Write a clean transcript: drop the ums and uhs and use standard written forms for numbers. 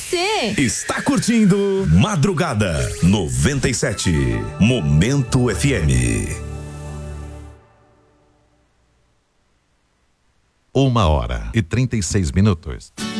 você. Está curtindo Madrugada 97, Momento FM. 1h36.